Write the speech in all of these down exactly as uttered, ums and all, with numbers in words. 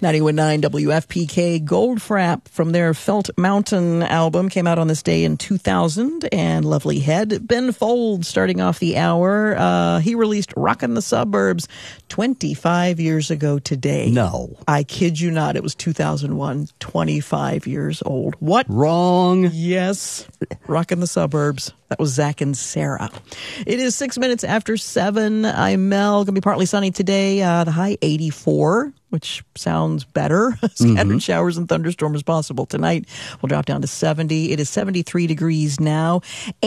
ninety-one point nine W F P K, Goldfrapp from their Felt Mountain album came out on this day in two thousand, and Lovely Head. Ben Folds starting off the hour. Uh, he released Rockin' the Suburbs twenty-five years ago today. No. I kid you not. It was two thousand one, twenty-five years old. What? Wrong. Yes. Rockin' the Suburbs. That was Zach and Sarah. It is six minutes after seven. I'm Mel. Going to be partly sunny today. Uh, the high eighty-four, which sounds better. Scattered Mm-hmm. showers and thunderstorms possible tonight. We'll drop down to seventy. It is seventy-three degrees now.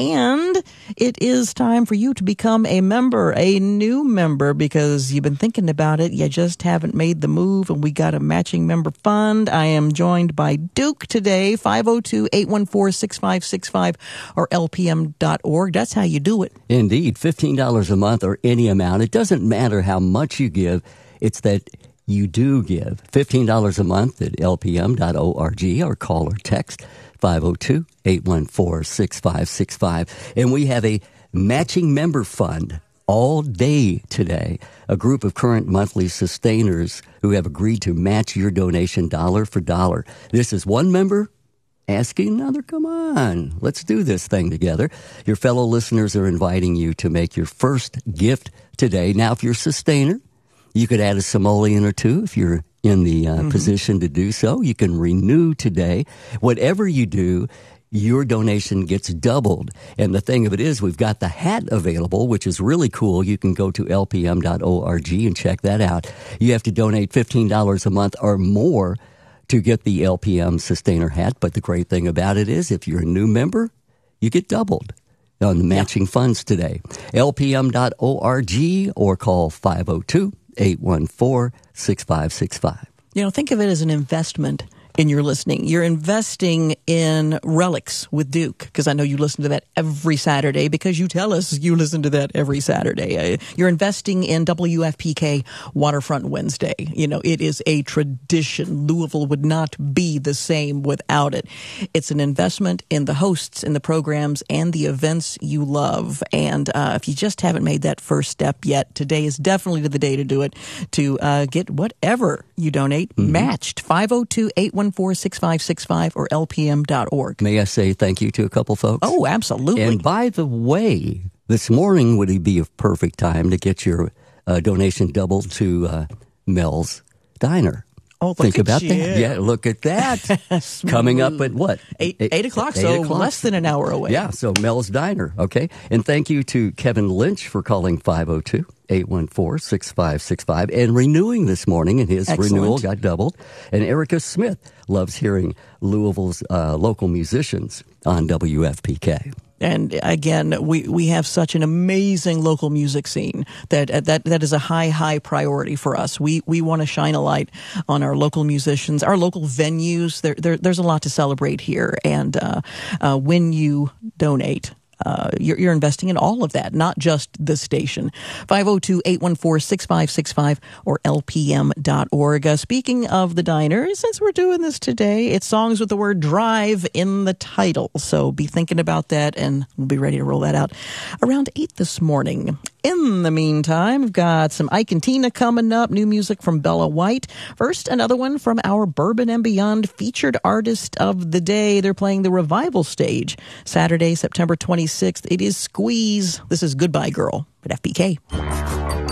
And it is time for you to become a member, a new member, because you've been thinking about it. You just haven't made the move, and we got a matching member fund. I am joined by Duke today, five oh two, eight one four, six five six five or L P M dot org. That's how you do it. Indeed, fifteen dollars a month or any amount. It doesn't matter how much you give. It's that you do give. fifteen dollars a month at L P M dot org or call or text five oh two, eight one four, six five six five. And we have a matching member fund all day today. A group of current monthly sustainers who have agreed to match your donation dollar for dollar. This is one member asking another, come on, let's do this thing together. Your fellow listeners are inviting you to make your first gift today. Now, if you're a sustainer, you could add a simoleon or two if you're in the uh, mm-hmm. position to do so. You can renew today. Whatever you do, your donation gets doubled. And the thing of it is, we've got the hat available, which is really cool. You can go to L P M dot org and check that out. You have to donate fifteen dollars a month or more to get the L P M Sustainer hat. But the great thing about it is, if you're a new member, you get doubled on the matching yeah. funds today. L P M dot org or call five oh two, eight one four, six five six five. You know, think of it as an investment in your listening. You're investing in Relics with Duke, because I know you listen to that every Saturday, because you tell us you listen to that every Saturday. Uh, you're investing in W F P K Waterfront Wednesday. You know, it is a tradition. Louisville would not be the same without it. It's an investment in the hosts, in the programs, and the events you love. And uh, if you just haven't made that first step yet, today is definitely the day to do it, to uh, get whatever you donate mm-hmm. matched. five oh two, eight one four, six five six five or L P M dot org. May I say thank you to a couple folks? Oh, absolutely. And by the way, this morning would be a perfect time to get your uh, donation doubled to uh, Mel's Diner. Oh, look Think at about you. that. Yeah, look at that. Coming up at what? Eight, eight, eight o'clock, eight so o'clock. Less than an hour away. Yeah, so Mel's Diner, okay? And thank you to Kevin Lynch for calling five oh two, eight one four, six five six five and renewing this morning, and his Excellent. renewal got doubled. And Erica Smith loves hearing Louisville's uh, local musicians on W F P K. And again, we, we have such an amazing local music scene that that that is a high, high priority for us. We we want to shine a light on our local musicians, our local venues. There, there there's a lot to celebrate here. And uh, uh, when you donate, Uh, you're, you're investing in all of that, not just the station. five oh two, eight one four, six five six five or L P M dot org. Uh, speaking of the diner, since we're doing this today, it's songs with the word drive in the title. So be thinking about that, and we'll be ready to roll that out around eight this morning. In the meantime, we've got some Ike and Tina coming up, new music from Bella White. First, another one from our Bourbon and Beyond featured artist of the day. They're playing the Revival Stage Saturday, September twenty-sixth. It is Squeeze. This is Goodbye Girl at F P K.